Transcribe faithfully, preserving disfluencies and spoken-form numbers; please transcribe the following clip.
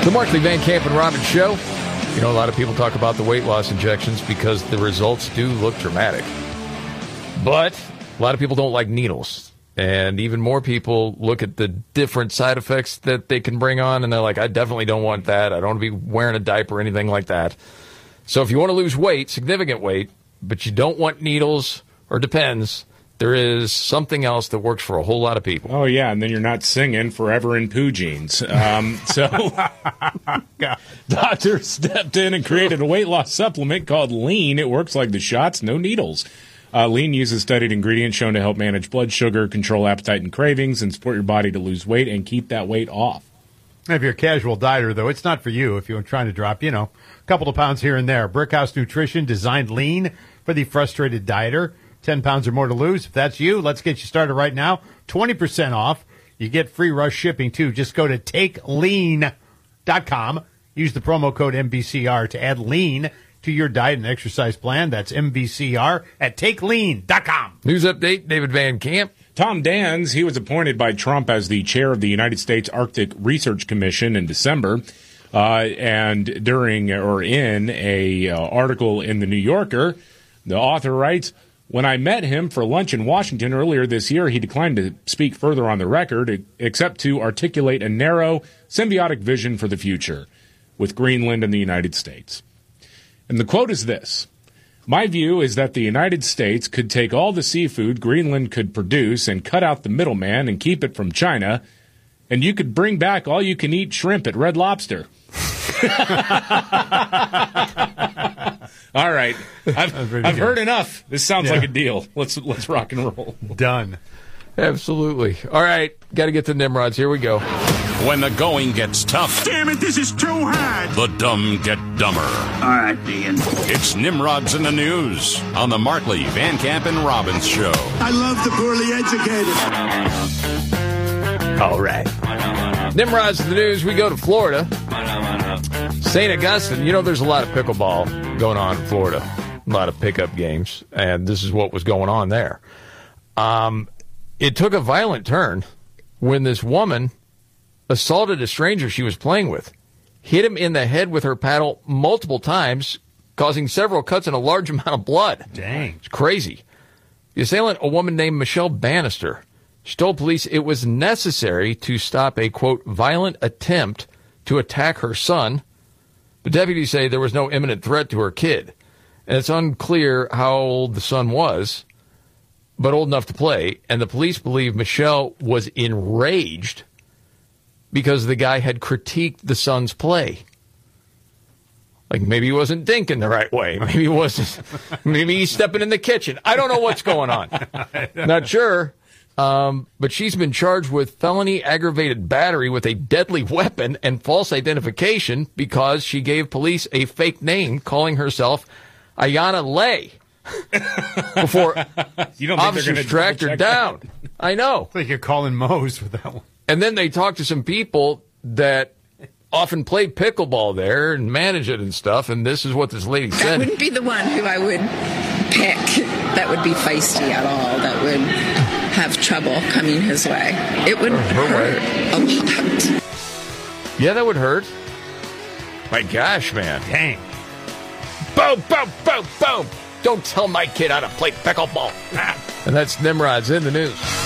The Markley, Van Camp, and Robbins Show. You know, a lot of people talk about the weight loss injections because the results do look dramatic. But a lot of people don't like needles. And even more people look at the different side effects that they can bring on, and they're like, I definitely don't want that. I don't want to be wearing a diaper or anything like that. So if you want to lose weight, significant weight, but you don't want needles or Depends, there is something else that works for a whole lot of people. Oh, yeah, and then you're not singing Forever in Poo Jeans. Um, so doctors stepped in and created a weight loss supplement called Lean. It works like the shots, no needles. Uh, Lean uses studied ingredients shown to help manage blood sugar, control appetite and cravings, and support your body to lose weight and keep that weight off. If you're a casual dieter, though, it's not for you. If you're trying to drop, you know, a couple of pounds here and there. Brickhouse Nutrition designed Lean for the frustrated dieter. ten pounds or more to lose. If that's you, let's get you started right now. twenty percent off. You get free rush shipping, too. Just go to take lean dot com. Use the promo code M V C R to add lean to your diet and exercise plan. That's M V C R at take lean dot com. News update, David Van Camp. Tom Dans, he was appointed by Trump as the chair of the United States Arctic Research Commission in December. Uh, and during or in a uh, article in the New Yorker, the author writes, when I met him for lunch in Washington earlier this year, he declined to speak further on the record, except to articulate a narrow, symbiotic vision for the future with Greenland and the United States. And the quote is this: my view is that the United States could take all the seafood Greenland could produce and cut out the middleman and keep it from China, and you could bring back all-you-can-eat shrimp at Red Lobster. All right, I've, I've heard enough. This sounds yeah. like a deal. Let's let's rock and roll. Done. Absolutely. All right, got to get to Nimrods. Here we go. When the going gets tough. Damn it, this is too hard. The dumb get dumber. All right, Ian. It's Nimrods in the News on the Markley, Van Camp, and Robbins Show. I love the poorly educated. All right. Nimrods in the News. We go to Florida. Saint Augustine. You know, there's a lot of pickleball going on in Florida. A lot of pickup games. And this is what was going on there. Um, it took a violent turn when this woman assaulted a stranger she was playing with, hit him in the head with her paddle multiple times, causing several cuts and a large amount of blood. Dang. It's crazy. The assailant, a woman named Michelle Bannister, she told police it was necessary to stop a, quote, violent attempt to attack her son. The deputies say there was no imminent threat to her kid, and it's unclear how old the son was, but old enough to play, and the police believe Michelle was enraged because the guy had critiqued the son's play. Like, maybe he wasn't dinking the right way. Maybe he wasn't. Maybe he's stepping in the kitchen. I don't know what's going on. Not sure. Um, but she's been charged with felony aggravated battery with a deadly weapon and false identification because she gave police a fake name, calling herself Ayana Lay. Before you don't think officers tracked her down. That? I know. I think you're calling Moe's with that one. And then they talked to some people that often play pickleball there and manage it and stuff, and this is what this lady said. That wouldn't be the one who I would pick that would be feisty at all, that would have trouble coming his way. It would hurt a lot. Yeah, that would hurt. My gosh, man. Dang. Boom, boom, boom, boom. Don't tell my kid how to play pickleball. And that's Nimrod's in the News.